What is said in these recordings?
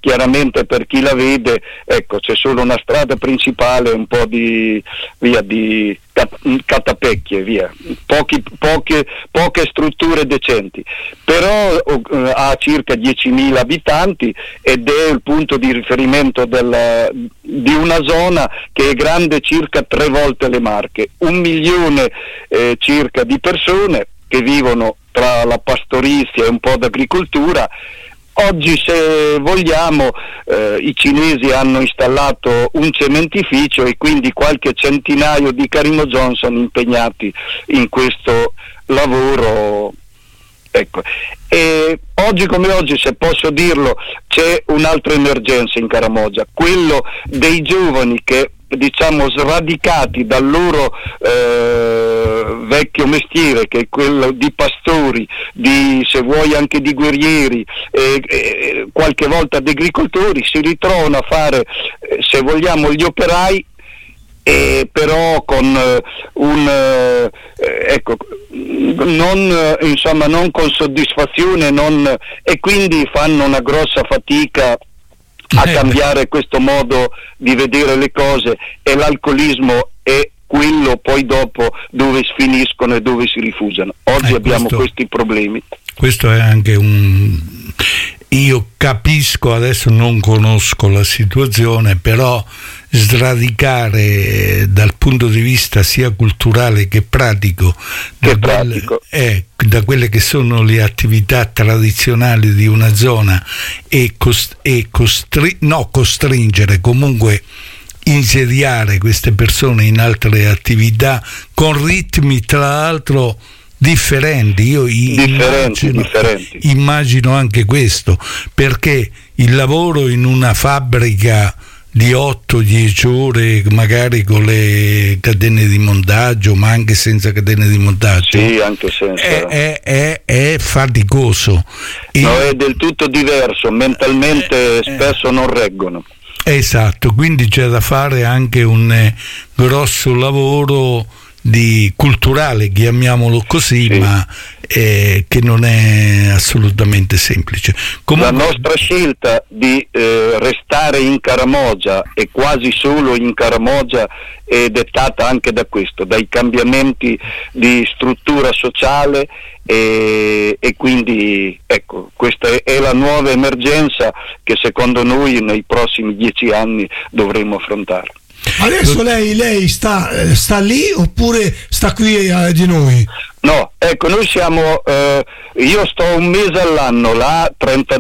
chiaramente per chi la vede, ecco, c'è solo una strada principale, un po' di via di catapecchie, via, poche strutture decenti, però ha circa 10.000 abitanti ed è il punto di riferimento di una zona che è grande circa 3 volte le Marche, 1 milione circa di persone che vivono tra la pastorizia e un po' d'agricoltura. Oggi, se vogliamo, i cinesi hanno installato un cementificio e quindi qualche centinaio di Karimo Johnson impegnati in questo lavoro. Ecco. E oggi come oggi, se posso dirlo, c'è un'altra emergenza in Karamoja, quello dei giovani che, diciamo, sradicati dal loro vecchio mestiere, che è quello di pastori, di, se vuoi, anche di guerrieri, qualche volta di agricoltori, si ritrovano a fare, se vogliamo, gli operai, però con non con soddisfazione, e quindi fanno una grossa fatica a cambiare questo modo di vedere le cose, e l'alcolismo è quello poi dopo dove finiscono e dove si rifugiano. Oggi abbiamo questi problemi. Questo è anche io capisco, adesso non conosco la situazione, però sradicare dal punto di vista sia culturale che pratico da quelle che sono le attività tradizionali di una zona e costringere, comunque insediare queste persone in altre attività con ritmi tra l'altro differenti. Io immagino anche questo, perché il lavoro in una fabbrica di 8-10 ore, magari con le catene di montaggio, ma anche senza catene di montaggio, anche senza, è faticoso. No, è del tutto diverso, mentalmente spesso non reggono. Esatto, quindi c'è da fare anche un grosso lavoro culturale, chiamiamolo così, ma che non è assolutamente semplice. Comunque, la nostra scelta di restare in Karamoja e quasi solo in Karamoja è dettata anche da questo, dai cambiamenti di struttura sociale, e quindi ecco, questa è la nuova emergenza che secondo noi nei prossimi 10 anni dovremo affrontare. Adesso lei sta lì oppure sta qui di noi? No, ecco, noi siamo, io sto un mese all'anno là,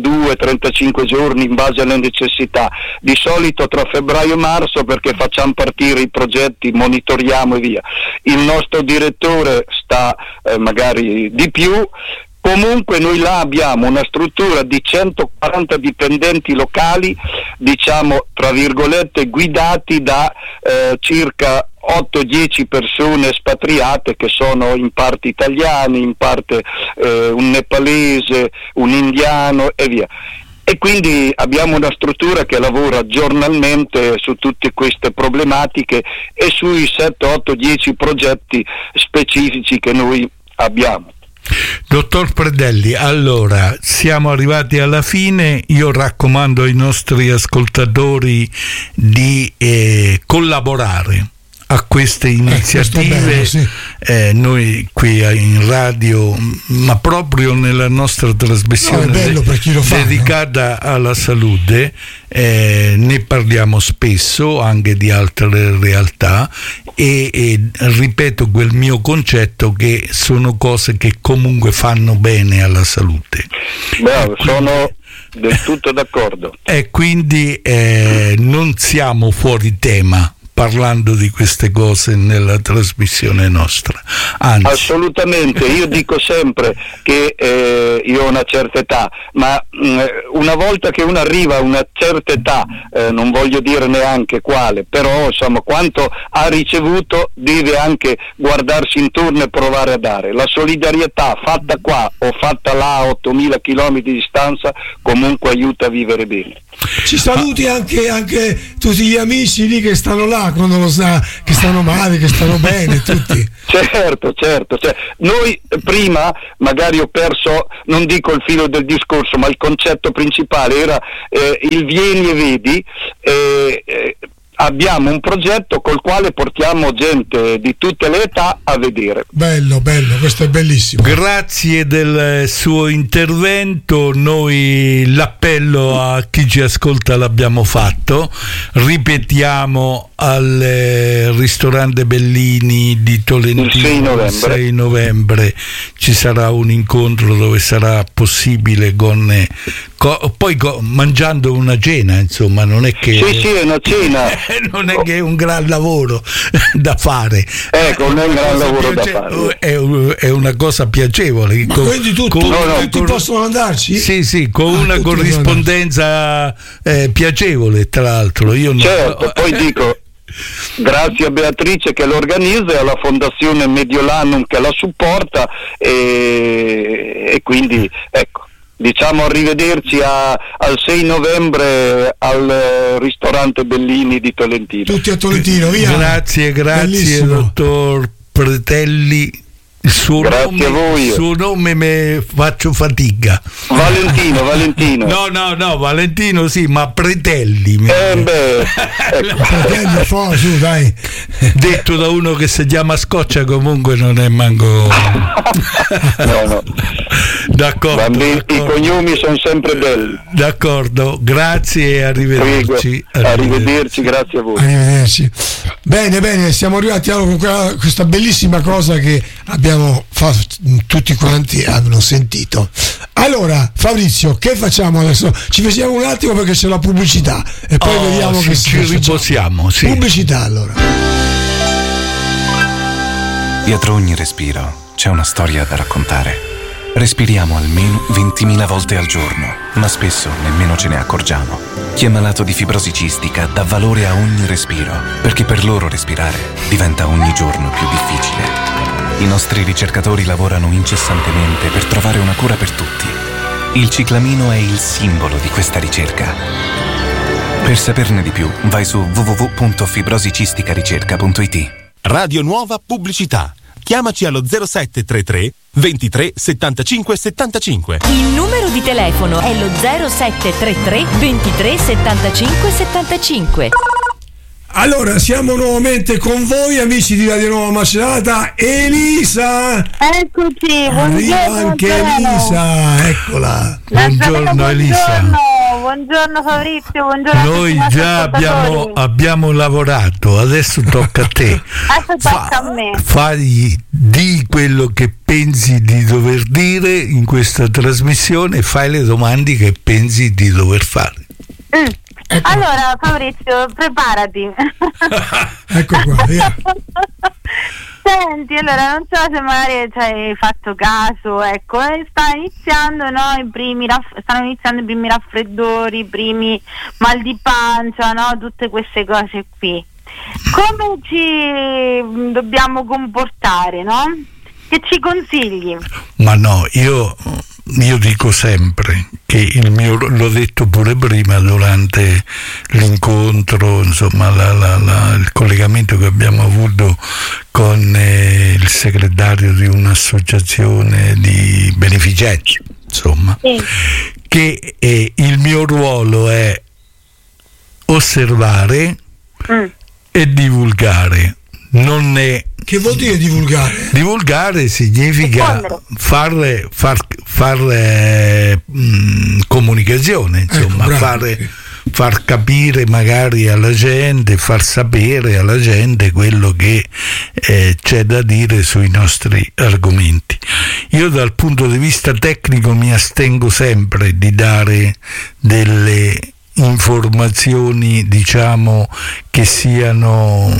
32-35 giorni in base alle necessità, di solito tra febbraio e marzo, perché facciamo partire i progetti, monitoriamo e via. Il nostro direttore sta magari di più. Comunque noi là abbiamo una struttura di 140 dipendenti locali, diciamo tra virgolette guidati da circa 8-10 persone espatriate, che sono in parte italiani, in parte un nepalese, un indiano e via. E quindi abbiamo una struttura che lavora giornalmente su tutte queste problematiche e sui 7-8-10 progetti specifici che noi abbiamo. Dottor Predelli, allora siamo arrivati alla fine. Io raccomando ai nostri ascoltatori di collaborare a queste iniziative, noi qui in radio, ma proprio nella nostra trasmissione dedicata alla salute, ne parliamo spesso anche di altre realtà e ripeto quel mio concetto, che sono cose che comunque fanno bene alla salute. Bravo, sono del tutto d'accordo. E quindi non siamo fuori tema parlando di queste cose nella trasmissione nostra, anzi. Assolutamente, io dico sempre che io ho una certa età, ma una volta che uno arriva a una certa età, non voglio dire neanche quale, però insomma quanto ha ricevuto deve anche guardarsi intorno e provare a dare. La solidarietà fatta qua o fatta là a 8.000 chilometri di distanza comunque aiuta a vivere bene. Ci saluti anche tutti gli amici lì che stanno là, quando lo sa, che stanno male, che stanno bene, tutti. Certo. Noi prima magari ho perso, non dico il filo del discorso, ma il concetto principale era il vieni e vedi. Abbiamo un progetto col quale portiamo gente di tutte le età a vedere. Bello, questo è bellissimo. Grazie del suo intervento. Noi l'appello a chi ci ascolta l'abbiamo fatto. Ripetiamo al ristorante Bellini di Tolentino il 6 novembre ci sarà un incontro dove sarà possibile mangiando una cena, insomma, non è che sì, è una cena. Non è che è un gran lavoro da fare. Ecco, non è un gran lavoro da fare. È una cosa piacevole. Quindi tutti possono andarci? Sì, con una corrispondenza piacevole, tra l'altro. Certo, poi dico grazie a Beatrice che l'organizza e alla Fondazione Mediolanum che la supporta e quindi ecco. Diciamo arrivederci al 6 novembre al ristorante Bellini di Tolentino. Tutti a Tolentino, via. Grazie, dottor Pretelli. Il suo nome faccio fatica. Valentino. No, Valentino sì, ma Pretelli. Pretelli, su, dai. Detto da uno che si chiama Scoccia, comunque non è manco. No. D'accordo. I cognomi sono sempre belli. D'accordo, grazie e arrivederci. Arrivederci, grazie a voi. Arrivederci. Bene, siamo arrivati con questa bellissima cosa che abbiamo fatto, tutti quanti hanno sentito. Allora, Fabrizio, che facciamo adesso? Ci fermiamo un attimo perché c'è la pubblicità e poi vediamo che ci riposiamo. Sì. Pubblicità, allora. Dietro ogni respiro c'è una storia da raccontare. Respiriamo almeno 20.000 volte al giorno, ma spesso nemmeno ce ne accorgiamo. Chi è malato di fibrosi cistica dà valore a ogni respiro, perché per loro respirare diventa ogni giorno più difficile. I nostri ricercatori lavorano incessantemente per trovare una cura per tutti. Il ciclamino è il simbolo di questa ricerca. Per saperne di più, vai su www.fibrosicisticaricerca.it. Radio Nuova Pubblicità. Chiamaci allo 0733 23 75 75. Il numero di telefono è lo 0733 23 75 75. Allora, siamo nuovamente con voi, amici di Radio Nuova Macerata. Elisa! Eccoci, arriva anche Elisa, eccola. Buongiorno Elisa. Buongiorno Fabrizio, buongiorno. Noi già abbiamo lavorato, adesso tocca a te. Adesso tocca a me. Di quello che pensi di dover dire in questa trasmissione e fai le domande che pensi di dover fare. Ecco. Allora Fabrizio, preparati. Ecco qua, via. Senti, allora non so se magari ci hai fatto caso, ecco, stanno iniziando i primi raffreddori, i primi mal di pancia, no? Tutte queste cose qui. Come ci dobbiamo comportare, no? Che ci consigli? Ma no, io dico sempre che l'ho detto pure prima durante l'incontro, insomma il collegamento che abbiamo avuto con il segretario di un'associazione di beneficenza, insomma, che il mio ruolo è osservare e divulgare. Non è. Che vuol dire divulgare? Divulgare significa fare comunicazione, insomma, far capire magari alla gente, far sapere alla gente quello che c'è da dire sui nostri argomenti. Io dal punto di vista tecnico mi astengo sempre di dare delle informazioni, diciamo, che siano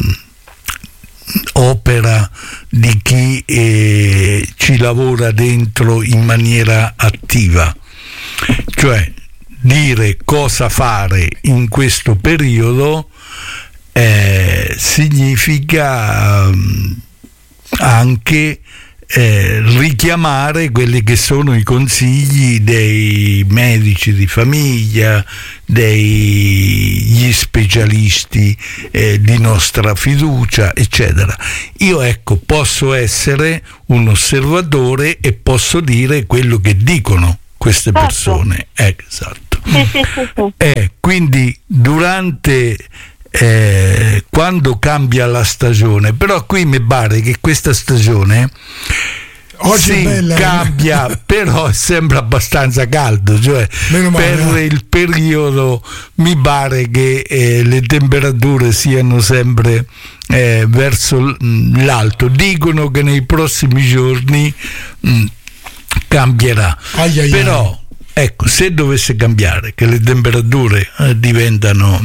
opera di chi ci lavora dentro in maniera attiva, cioè dire cosa fare in questo periodo significa anche richiamare quelli che sono i consigli dei medici di famiglia, degli specialisti di nostra fiducia, eccetera. Io posso essere un osservatore e posso dire quello che dicono queste persone. Esatto. Quindi durante quando cambia la stagione, però qui mi pare che questa stagione oggi è bella, cambia, però sembra abbastanza caldo, cioè per il periodo mi pare che le temperature siano sempre verso l'alto. Dicono che nei prossimi giorni cambierà, però se dovesse cambiare, che le temperature diventano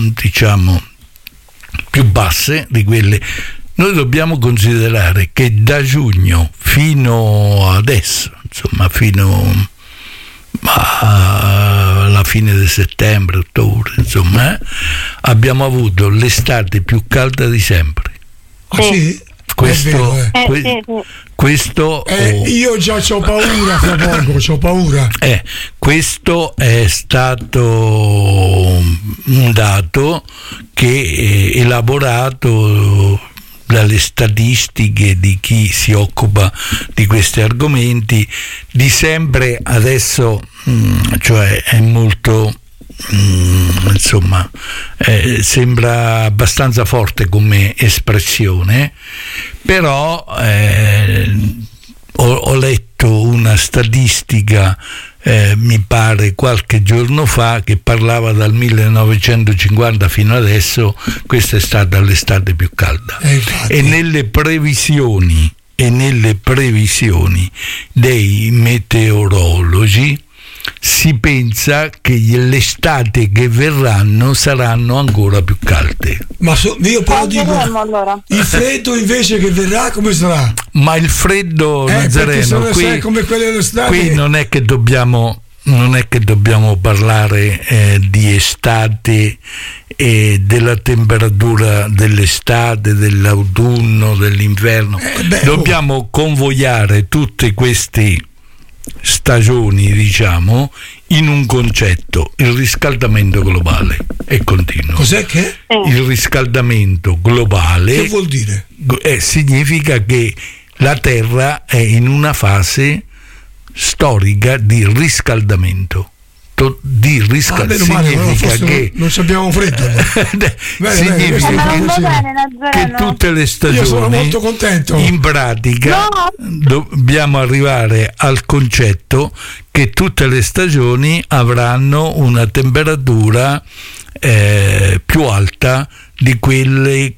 più basse di quelle, noi dobbiamo considerare che da giugno fino adesso, fino alla fine di settembre, ottobre, abbiamo avuto l'estate più calda di sempre. Sì? Questo io già c'ho paura, fra poco c'ho paura. Questo è stato un dato che è elaborato dalle statistiche di chi si occupa di questi argomenti di sempre. Adesso è molto sembra abbastanza forte come espressione, però ho letto una statistica mi pare qualche giorno fa che parlava dal 1950 fino adesso questa è stata l'estate più calda, e nelle previsioni dei meteorologi si pensa che le estati che verranno saranno ancora più calde. Ma io però dico, allora, il freddo invece che verrà come sarà? Ma il freddo, Nazareno, qui, come qui non è che dobbiamo parlare di estate e della temperatura dell'estate, dell'autunno, dell'inverno. Dobbiamo convogliare tutte queste stagioni, in un concetto: il riscaldamento globale è continuo. Cos'è che? Il riscaldamento globale. Che vuol dire? Significa che la Terra è in una fase storica di riscaldamento. Significa che non abbiamo freddo. Significa che tutte le stagioni, sono molto contento. In pratica dobbiamo arrivare al concetto che tutte le stagioni avranno una temperatura più alta di quella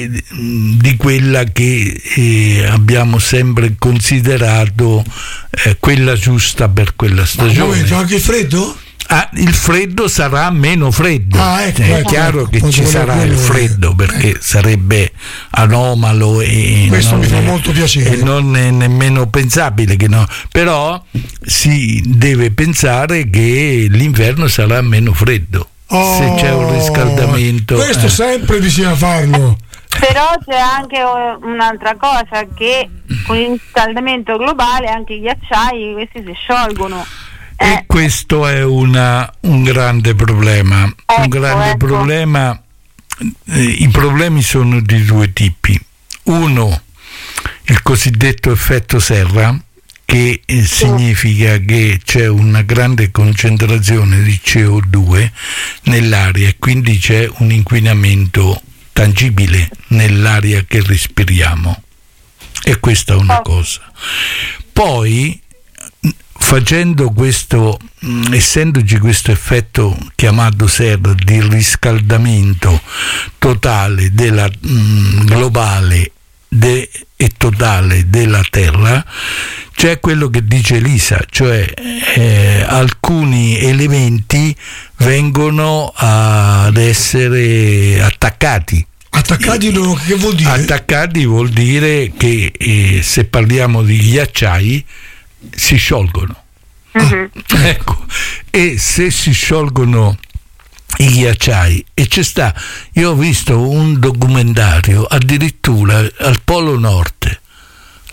che abbiamo sempre considerato quella giusta per quella stagione. Ma anche il freddo? Il freddo sarà meno freddo, è chiaro che ci sarà il freddo, perché sarebbe anomalo e questo mi fa molto piacere, e non è nemmeno pensabile che no, però si deve pensare che l'inverno sarà meno freddo se c'è un riscaldamento. Questo sempre bisogna farlo. Però c'è anche un'altra cosa, che con il riscaldamento globale anche i ghiacciai questi si sciolgono. E questo è un grande problema. Problema. I problemi sono di due tipi. Uno, il cosiddetto effetto serra, che significa che c'è una grande concentrazione di CO2 nell'aria e quindi c'è un inquinamento tangibile nell'aria che respiriamo, e questa è una cosa. Poi, facendo questo, essendoci questo effetto chiamato serra di riscaldamento totale della globale e totale della Terra, c'è quello che dice Elisa, cioè alcuni elementi vengono ad essere attaccati. Attaccati che vuol dire? Attaccati vuol dire che se parliamo di ghiacciai si sciolgono. Ecco, e se si sciolgono i ghiacciai, e io ho visto un documentario addirittura al Polo Nord,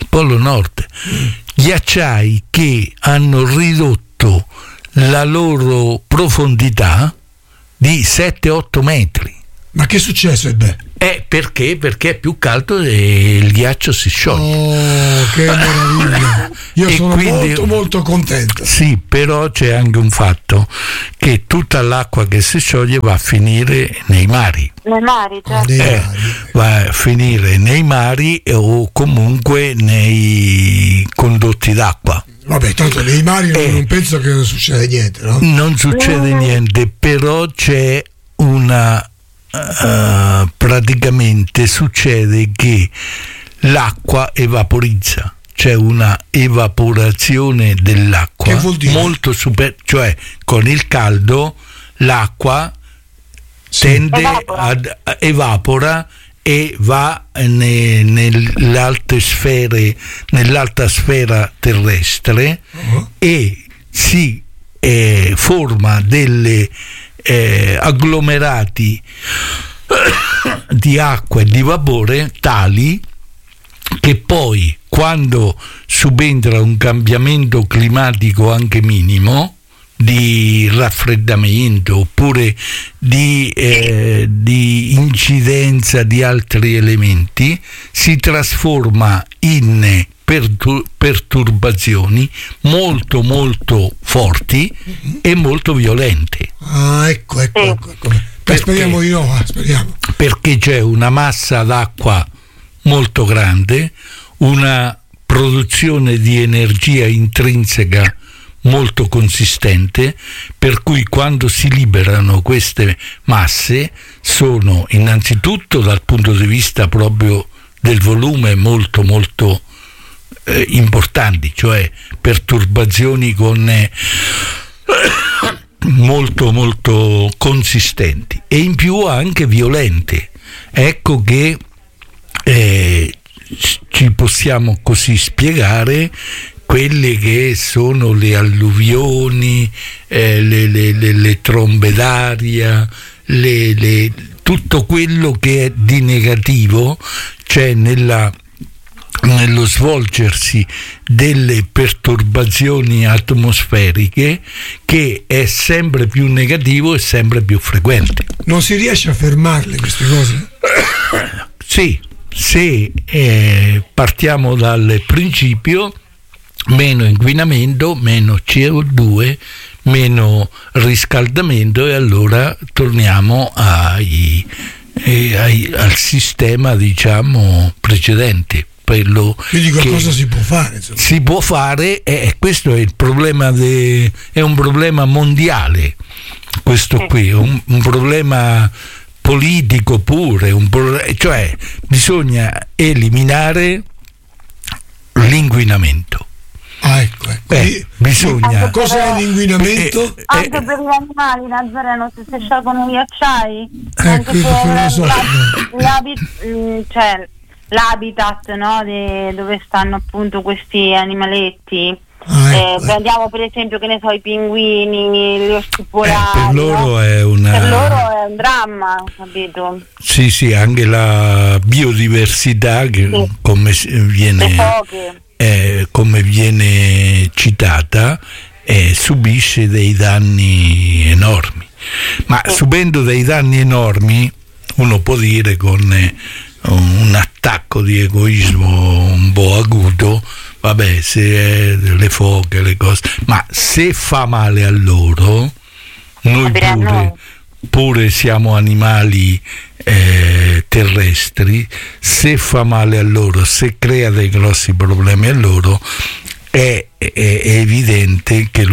Polo Nord. Ghiacciai che hanno ridotto la loro profondità di 7-8 metri. Ma che è successo? Perché è più caldo e il ghiaccio si scioglie. Oh, che meraviglia! Io sono molto molto contento. Sì, però c'è anche un fatto, che tutta l'acqua che si scioglie va a finire nei mari. Nei mari, certo. Va a finire nei mari o comunque nei condotti d'acqua. Vabbè, tanto nei mari non penso che non succeda niente, no? Non succede niente, però c'è una... praticamente succede che l'acqua evaporizza, c'è una evaporazione dell'acqua. Che vuol dire? Molto cioè con il caldo l'acqua tende ad evapora e va nell'alta sfera terrestre e si forma delle agglomerati di acqua e di vapore tali che poi, quando subentra un cambiamento climatico anche minimo, di raffreddamento oppure di incidenza di altri elementi, si trasforma in perturbazioni molto molto forti e molto violente. Ecco. Speriamo di no, speriamo. Perché c'è una massa d'acqua molto grande, una produzione di energia intrinseca molto consistente, per cui quando si liberano queste masse sono innanzitutto dal punto di vista proprio del volume molto molto importanti, cioè perturbazioni con molto molto consistenti e in più anche violente. Ecco che ci possiamo così spiegare quelle che sono le alluvioni, le trombe d'aria, tutto quello che è di negativo c'è nello svolgersi delle perturbazioni atmosferiche, che è sempre più negativo e sempre più frequente. Non si riesce a fermarle queste cose? Sì, se partiamo dal principio: meno inquinamento, meno CO2, meno riscaldamento, e allora torniamo al sistema, diciamo, precedente. Quindi qualcosa si può fare, insomma. Si può fare, questo è il problema, è un problema mondiale, questo qui, un problema politico pure, cioè bisogna eliminare l'inquinamento. Ecco. Bisogna. Cos'è l'inquinamento? Anche per gli animali, Nazareno, se si sciolgono gli acciai, anche per l'habitat, no, dove stanno appunto questi animaletti. Prendiamo per esempio, che ne so, i pinguini, gli orsi polari. Per loro è un dramma, capito? Sì, anche la biodiversità che come viene citata subisce dei danni enormi. Ma subendo dei danni enormi, uno può dire con un attacco di egoismo un po' acuto: vabbè, se le foche, le cose, ma se fa male a loro, noi pure siamo animali terrestri, se fa male a loro, se crea dei grossi problemi a loro, è evidente che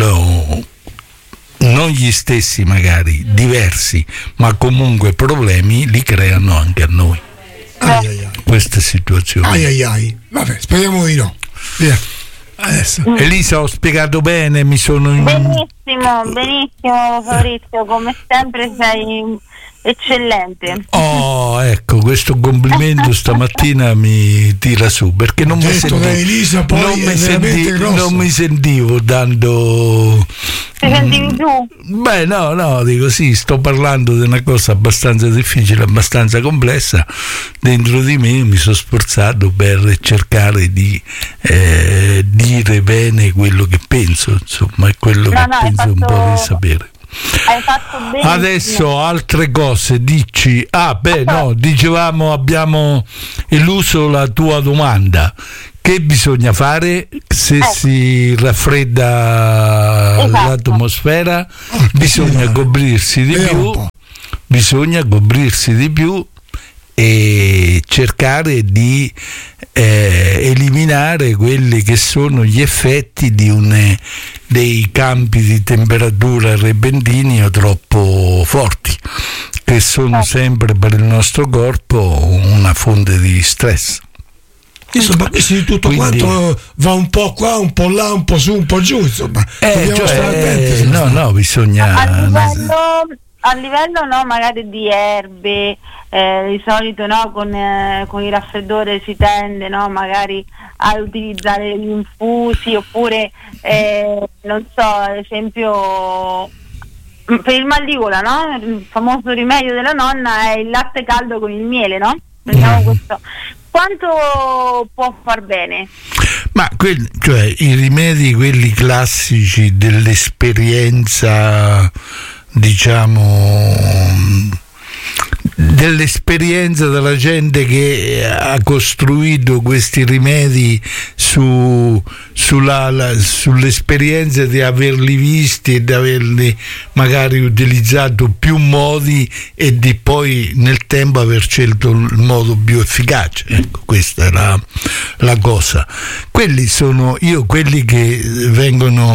non gli stessi, magari diversi, ma comunque problemi li creano anche a noi. Questa situazione. Vabbè, speriamo di no. Via. Adesso. Elisa, ho spiegato bene, mi sono benissimo Fabrizio, come sempre sei eccellente. Oh, ecco, questo complimento stamattina mi tira su, perché non mi sentivo dando. Ti sentivi tu? Beh, no, dico sì, sto parlando di una cosa abbastanza difficile, abbastanza complessa. Dentro di me mi sono sforzato per cercare di dire bene quello che penso, insomma, è quello che penso un po' di sapere. Hai fatto benissimo. Adesso altre cose, dici. Dicevamo, abbiamo eluso la tua domanda. Che bisogna fare se si raffredda l'atmosfera? Bisogna coprirsi di più e cercare di eliminare quelli che sono gli effetti dei campi di temperatura repentini o troppo forti, che sono sempre per il nostro corpo una fonte di stress. Insomma, di tutto quanto va un po' qua, un po' là, un po' su, un po' giù, insomma. Dobbiamo stare attenti. Bisogna a livello magari di erbe, di solito con il raffreddore si tende magari a utilizzare gli infusi, oppure non so, ad esempio per il mal di gola, il famoso rimedio della nonna è il latte caldo con il miele, prendiamo questo. Quanto può far bene? Ma i rimedi, quelli classici dell'esperienza, dell'esperienza della gente che ha costruito questi rimedi sull'esperienza di averli visti e di averli magari utilizzato più modi e di poi nel tempo aver scelto il modo più efficace. Ecco, questa è la cosa. Quelli sono quelli che vengono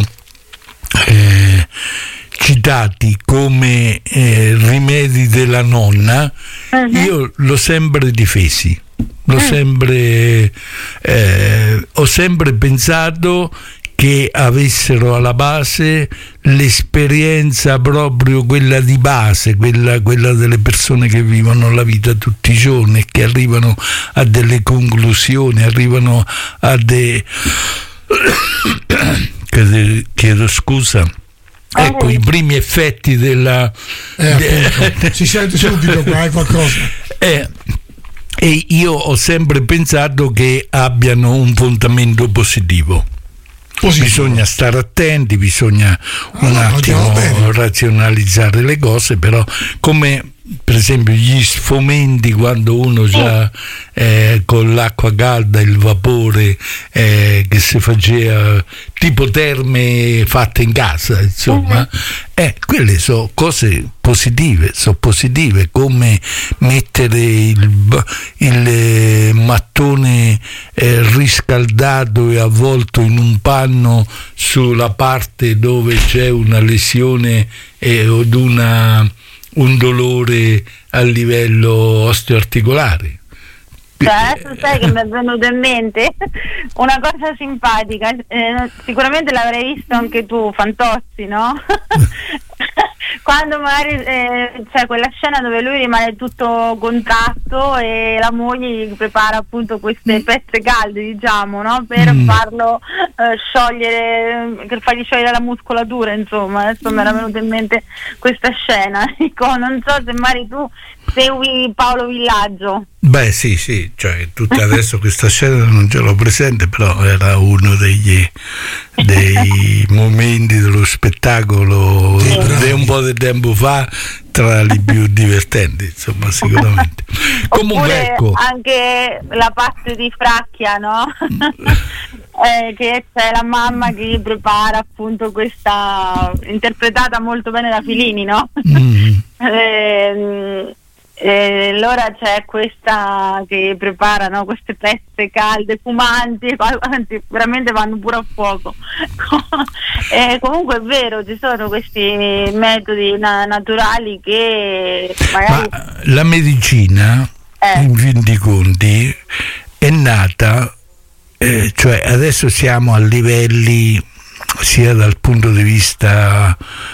citati come rimedi della nonna. Io l'ho sempre difesi, ho sempre pensato che avessero alla base l'esperienza proprio quella di base, quella delle persone che vivono la vita tutti i giorni e che arrivano a delle conclusioni, arrivano a chiedo scusa. Ecco, i primi effetti della si sente subito qua è qualcosa. E io ho sempre pensato che abbiano un fondamento positivo. Bisogna stare attenti, bisogna un attimo razionalizzare le cose, però come per esempio gli sfomenti, quando uno già con l'acqua calda, il vapore che si faceva tipo terme fatte in casa, insomma, quelle sono cose positive, come mettere il mattone riscaldato e avvolto in un panno sulla parte dove c'è una lesione o un dolore a livello osteoarticolare. Adesso sai che mi è venuto in mente una cosa simpatica, sicuramente l'avrai visto anche tu, Fantozzi, no? Quando magari c'è quella scena dove lui rimane tutto contratto e la moglie gli prepara appunto queste pezze calde, no? Per farlo sciogliere, per fargli sciogliere la muscolatura, insomma. Adesso mi era venuta in mente questa scena. Dico, non so se magari tu segui Paolo Villaggio. Beh sì, tutta adesso questa scena non ce l'ho presente, però era uno dei momenti dello spettacolo di un po' di tempo fa, tra i più divertenti, insomma, sicuramente. Comunque, ecco, anche la parte di Fracchia, no? Che c'è la mamma che gli prepara appunto questa, interpretata molto bene da Filini, no? Allora c'è questa che prepara, no, queste pezze calde, fumanti, anzi veramente vanno pure a fuoco. Comunque è vero, ci sono questi metodi naturali che magari... Ma la medicina, in fin dei conti, è nata, cioè adesso siamo a livelli sia dal punto di vista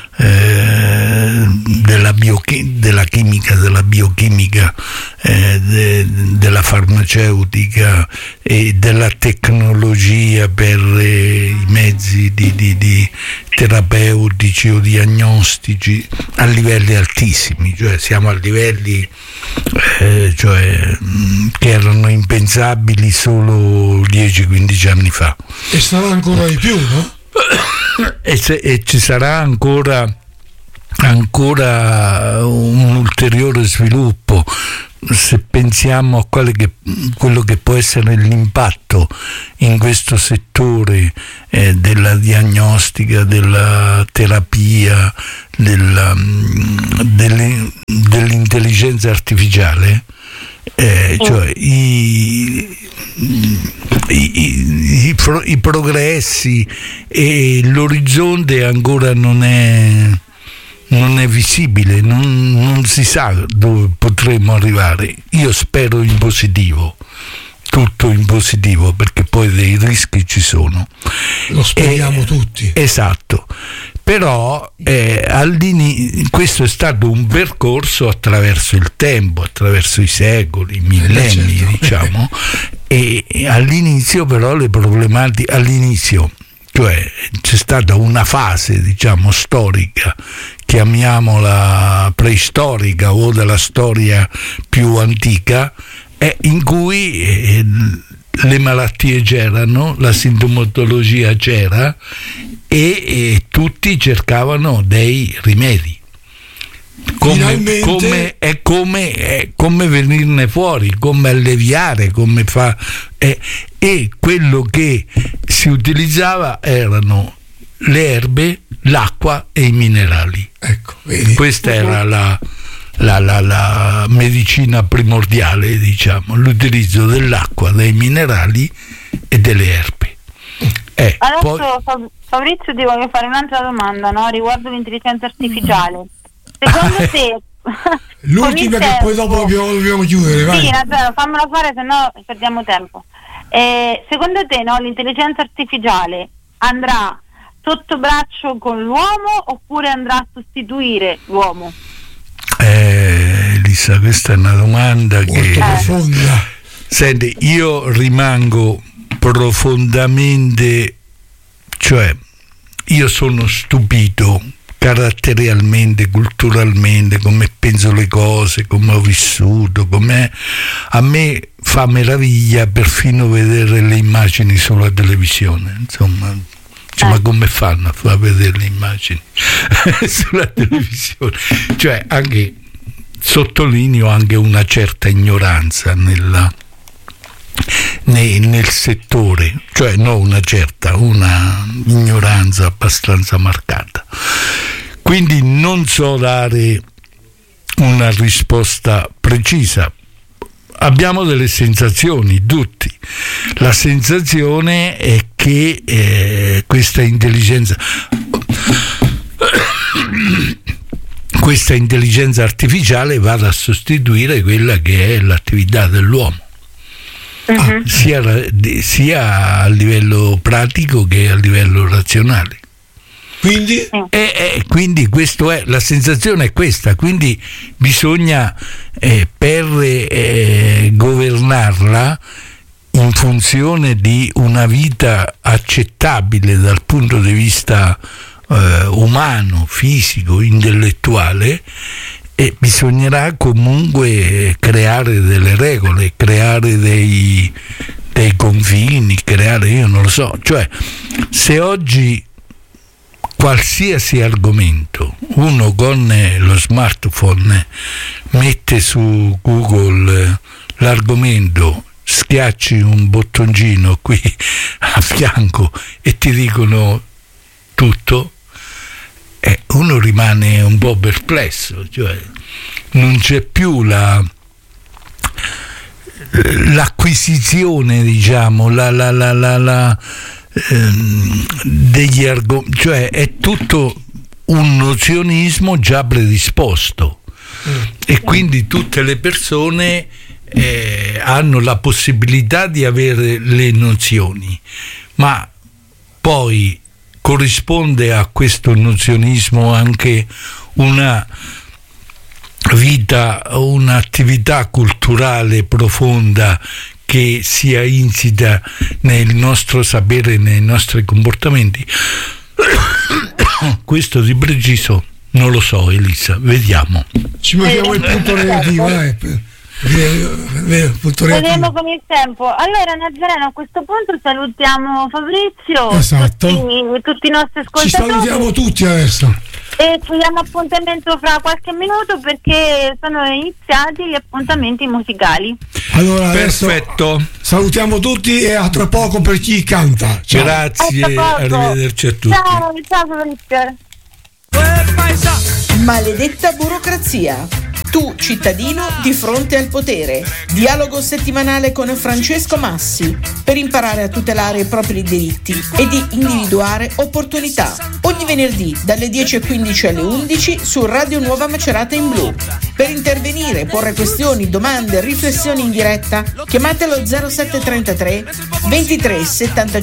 della chimica, della biochimica, della farmaceutica e della tecnologia per i mezzi di terapeutici o diagnostici a livelli altissimi, cioè siamo a livelli che erano impensabili solo 10-15 anni fa. E sarà ancora di più, no? E ci sarà ancora un ulteriore sviluppo se pensiamo a quello che può essere l'impatto in questo settore della diagnostica, della terapia, dell'intelligenza artificiale. Cioè i progressi e l'orizzonte ancora non è visibile, non si sa dove potremo arrivare. Io spero in positivo, tutto in positivo, perché poi dei rischi ci sono. Lo speriamo tutti. Esatto. Però questo è stato un percorso attraverso il tempo, attraverso i secoli, i millenni, certo. Diciamo, e all'inizio però le problematiche, cioè c'è stata una fase, diciamo, storica, chiamiamola preistorica o della storia più antica, in cui le malattie c'erano, la sintomatologia c'era e tutti cercavano dei rimedi. Come venirne fuori, come alleviare, come fa e quello che si utilizzava erano le erbe, l'acqua e i minerali. Ecco, vedi? Questa era la medicina primordiale, diciamo, l'utilizzo dell'acqua, dei minerali e delle erbe. Adesso Fabrizio ti voglio fare un'altra domanda, no? Riguardo l'intelligenza artificiale. Secondo te l'ultima, che poi dopo dobbiamo chiudere, vai. Sì, fammela fare, se no perdiamo tempo. Secondo te, no, l'intelligenza artificiale andrà sotto braccio con l'uomo oppure andrà a sostituire l'uomo? Elisa, questa è una domanda molto profonda. Senti, io rimango profondamente, cioè io sono stupito caratterialmente, culturalmente, come penso le cose, come ho vissuto, a me fa meraviglia perfino vedere le immagini sulla televisione, insomma. Ma come fanno a far vedere le immagini sulla televisione? Cioè, anche sottolineo anche una certa ignoranza nel settore, cioè non una ignoranza abbastanza marcata. Quindi non so dare una risposta precisa. Abbiamo delle sensazioni, tutti. La sensazione è che questa intelligenza artificiale vada a sostituire quella che è l'attività dell'uomo, sia a livello pratico che a livello razionale. Quindi questo è, la sensazione è questa, quindi bisogna per governarla in funzione di una vita accettabile dal punto di vista umano, fisico, intellettuale, e bisognerà comunque creare delle regole, creare dei confini, io non lo so, cioè se oggi qualsiasi argomento uno con lo smartphone mette su Google l'argomento, schiacci un bottoncino qui a fianco e ti dicono tutto, uno rimane un po' perplesso, cioè non c'è più l'acquisizione, diciamo, degli argomenti, cioè è tutto un nozionismo già predisposto e quindi tutte le persone hanno la possibilità di avere le nozioni, ma poi corrisponde a questo nozionismo anche una vita, un'attività culturale profonda che sia insita nel nostro sapere, nei nostri comportamenti? Questo di preciso non lo so, Elisa, vediamo. Ci mettiamo il punto relativo, vediamo con il tempo. Allora, Nazareno, a questo punto salutiamo Fabrizio, esatto, tutti i nostri ascoltatori. Ci salutiamo tutti adesso e ci diamo appuntamento fra qualche minuto perché sono iniziati gli appuntamenti musicali. Allora adesso perfetto, salutiamo tutti e a tra poco per chi canta. Ciao. Grazie, arrivederci a tutti. Ciao Fabrizio. Maledetta burocrazia. Tu, cittadino, di fronte al potere. Dialogo settimanale con Francesco Massi per imparare a tutelare i propri diritti e di individuare opportunità. Ogni venerdì dalle 10:15 alle 11 su Radio Nuova Macerata in Blu. Per intervenire, porre questioni, domande, riflessioni in diretta, chiamatelo 0733 23 75